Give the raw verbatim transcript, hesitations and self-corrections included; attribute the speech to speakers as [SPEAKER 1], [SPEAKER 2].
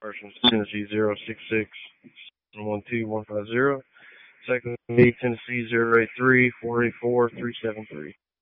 [SPEAKER 1] First one's Tennessee zero six six one two one five zero. Second one Tennessee zero eight three four eight four three seven three.